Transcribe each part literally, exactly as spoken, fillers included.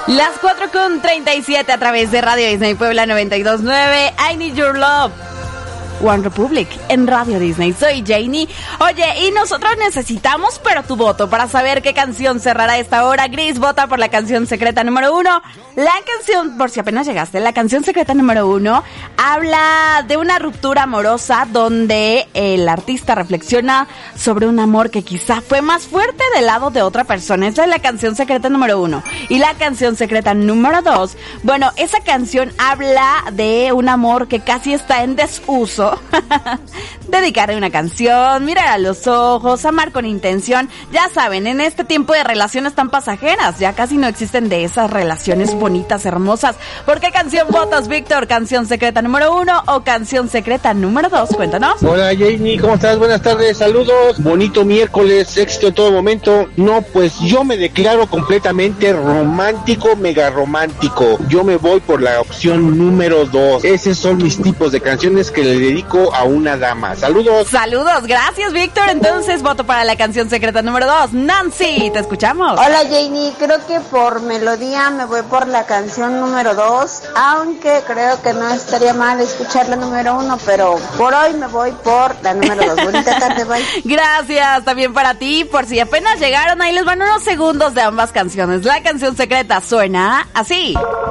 Las cuatro con treinta y siete a través de Radio Disney Puebla noventa y dos punto nueve. I Need Your Love. One Republic en Radio Disney. Soy Janie. Oye, y nosotros necesitamos, pero tu voto, para saber qué canción cerrará esta hora. Gris vota por la canción secreta número uno. La canción, por si apenas llegaste, la canción secreta número uno habla de una ruptura amorosa donde el artista reflexiona sobre un amor que quizá fue más fuerte del lado de otra persona. Esa es la canción secreta número uno. Y la canción secreta número dos, bueno, esa canción habla de un amor que casi está en desuso. Dedicarle una canción, mirar a los ojos, amar con intención. Ya saben, en este tiempo de relaciones tan pasajeras, ya casi no existen de esas relaciones bonitas, hermosas. ¿Por qué canción votas, Víctor? ¿Canción secreta número uno o canción secreta número dos? Cuéntanos. Hola, Janie, ¿cómo estás? Buenas tardes, saludos. Bonito miércoles, éxito en todo momento. No, pues yo me declaro completamente romántico, mega romántico. Yo me voy por la opción número dos. Esos son mis tipos de canciones que le dedico a una dama. Saludos. Saludos, gracias, Víctor. Entonces voto para la canción secreta número dos. Nancy, te escuchamos. Hola, Janie, creo que por melodía me voy por la canción número dos, aunque creo que no estaría mal escuchar la número uno, pero por hoy me voy por la número dos. Bonita tarde, bye. Gracias, también para ti. Por si apenas llegaron, ahí les van unos segundos de ambas canciones. La canción secreta suena así.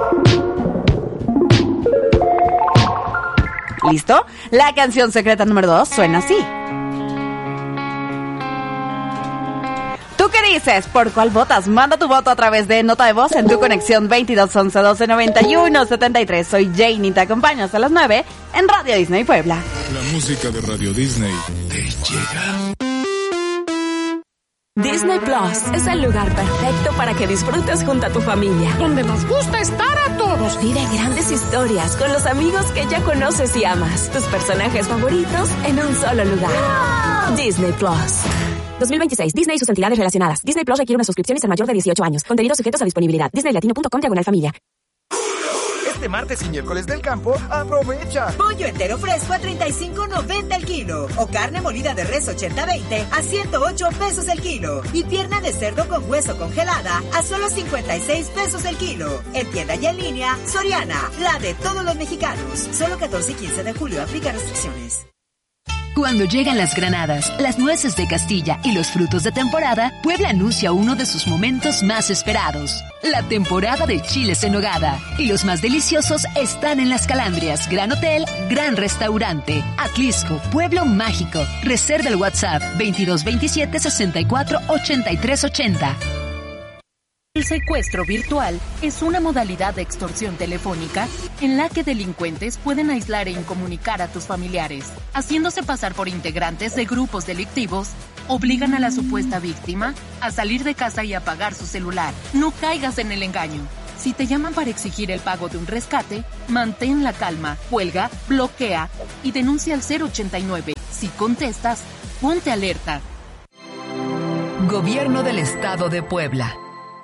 ¿Listo? La canción secreta número dos suena así. ¿Tú qué dices? ¿Por cuál votas? Manda tu voto a través de nota de voz en tu conexión veintidós once doce noventa y uno setenta y tres. Soy Janie, te acompaño hasta las nueve en Radio Disney Puebla. La música de Radio Disney te llega. Disney Plus es el lugar perfecto para que disfrutes junto a tu familia, donde nos gusta estar a todos. Vive grandes historias con los amigos que ya conoces y amas, tus personajes favoritos en un solo lugar. ¡Wow! Disney Plus. dos mil veintiséis. Disney y sus entidades relacionadas. Disney Plus requiere una suscripción y ser mayor de dieciocho años. Contenidos sujetos a disponibilidad. disney latino punto com diagonal familia. Este martes y miércoles del campo, aprovecha. Pollo entero fresco a treinta y cinco noventa el kilo. O carne molida de res ochenta veinte a ciento ocho pesos el kilo. Y pierna de cerdo con hueso congelada a solo cincuenta y seis pesos el kilo. En tienda y en línea, Soriana, la de todos los mexicanos. Solo catorce y quince de julio, aplica restricciones. Cuando llegan las granadas, las nueces de Castilla y los frutos de temporada, Puebla anuncia uno de sus momentos más esperados. La temporada de chiles en nogada. Y los más deliciosos están en Las Calandrias, Gran Hotel, Gran Restaurante, Atlisco, Pueblo Mágico. Reserva el WhatsApp veintidós veintisiete sesenta y cuatro ochenta y tres ochenta. El secuestro virtual es una modalidad de extorsión telefónica en la que delincuentes pueden aislar e incomunicar a tus familiares. Haciéndose pasar por integrantes de grupos delictivos, obligan a la supuesta víctima a salir de casa y apagar su celular. No caigas en el engaño. Si te llaman para exigir el pago de un rescate, mantén la calma, cuelga, bloquea y denuncia al cero ochenta y nueve. Si contestas, ponte alerta. Gobierno del Estado de Puebla.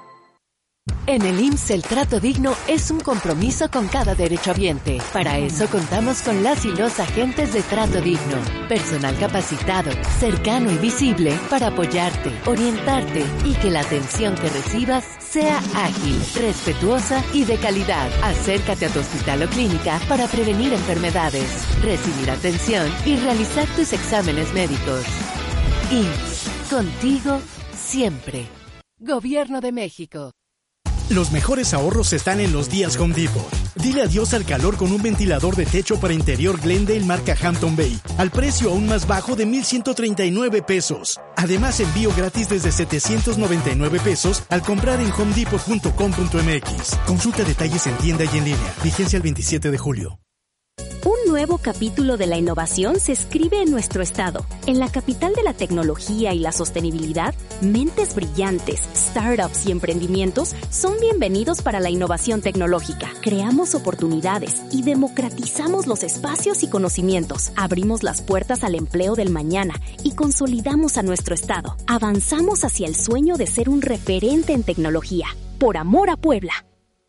En el I M S S el trato digno es un compromiso con cada derechohabiente. Para eso contamos con las y los agentes de trato digno. Personal capacitado, cercano y visible para apoyarte, orientarte y que la atención que recibas sea ágil, respetuosa y de calidad. Acércate a tu hospital o clínica para prevenir enfermedades, recibir atención y realizar tus exámenes médicos. I M S S, contigo siempre. Gobierno de México. Los mejores ahorros están en los días Home Depot. Dile adiós al calor con un ventilador de techo para interior Glendale marca Hampton Bay, al precio aún más bajo de mil ciento treinta y nueve pesos. Además, envío gratis desde setecientos noventa y nueve pesos al comprar en home depot punto com punto m x. Consulta detalles en tienda y en línea. Vigencia el veintisiete de julio. Un nuevo capítulo de la innovación se escribe en nuestro estado. En la capital de la tecnología y la sostenibilidad, mentes brillantes, startups y emprendimientos son bienvenidos para la innovación tecnológica. Creamos oportunidades y democratizamos los espacios y conocimientos. Abrimos las puertas al empleo del mañana y consolidamos a nuestro estado. Avanzamos hacia el sueño de ser un referente en tecnología. Por amor a Puebla.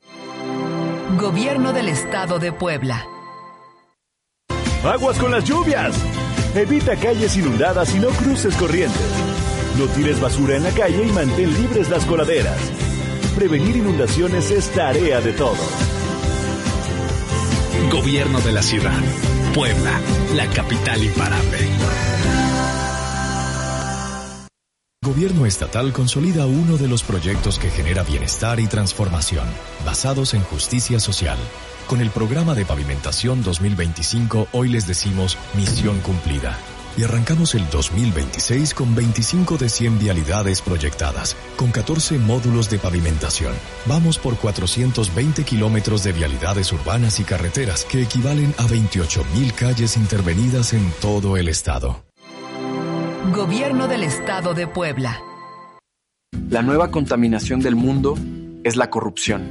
Gobierno del Estado de Puebla. ¡Aguas con las lluvias! Evita calles inundadas y no cruces corrientes. No tires basura en la calle y mantén libres las coladeras. Prevenir inundaciones es tarea de todos. Gobierno de la Ciudad. Puebla, la capital imparable. Gobierno estatal consolida uno de los proyectos que genera bienestar y transformación, basados en justicia social. Con el programa de pavimentación dos mil veinticinco, hoy les decimos misión cumplida. Y arrancamos el dos mil veintiséis con veinticinco de cien vialidades proyectadas, con catorce módulos de pavimentación. Vamos por cuatrocientos veinte kilómetros de vialidades urbanas y carreteras, que equivalen a veintiocho mil calles intervenidas en todo el estado. Gobierno del Estado de Puebla. La nueva contaminación del mundo es la corrupción.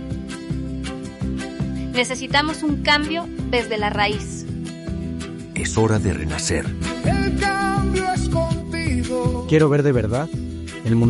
Necesitamos un cambio desde la raíz. Es hora de renacer. El cambio es contigo. Quiero ver de verdad el mundo.